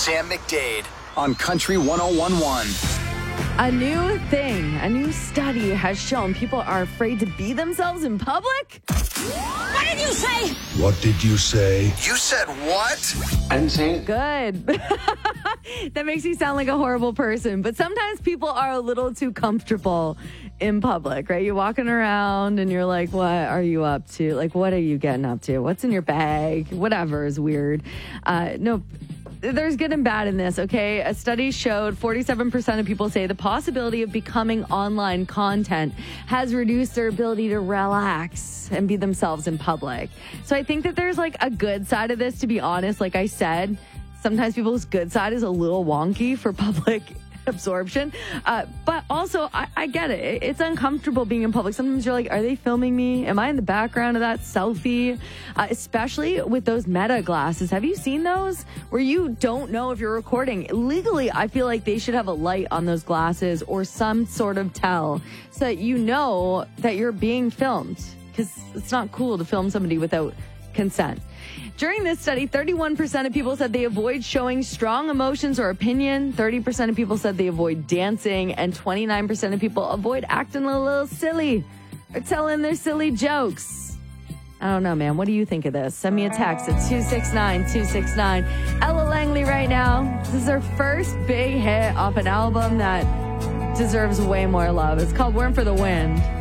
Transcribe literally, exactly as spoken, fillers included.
Sam McDade on Country one oh one point one. A new thing, a new study has shown people are afraid to be themselves in public. What did you say? What did you say? You said what? I didn't say it. Good. That makes you sound like a horrible person. But sometimes people are a little too comfortable in public, right? You're walking around and you're like, what are you up to? Like, what are you getting up to? What's in your bag? Whatever is weird. Uh, no, there's good and bad in this, okay? A study showed forty-seven percent of people say the possibility of becoming online content has reduced their ability to relax and be themselves in public. So I think that there's like a good side of this, to be honest. Like I said, sometimes people's good side is a little wonky for public absorption. Uh, but also, I, I get it. It's uncomfortable being in public. Sometimes you're like, are they filming me? Am I in the background of that selfie? Uh, especially with those Meta glasses. Have you seen those? Where you don't know if you're recording. Legally, I feel like they should have a light on those glasses or some sort of tell so that you know that you're being filmed. Because it's not cool to film somebody without consent. During this study, thirty-one percent of people said they avoid showing strong emotions or opinion. thirty percent of people said they avoid dancing. And twenty-nine percent of people avoid acting a little silly or telling their silly jokes. I don't know, man. What do you think of this? Send me a text at two six nine two six nine. Ella Langley right now. This is her first big hit off an album that deserves way more love. It's called Worm for the Wind.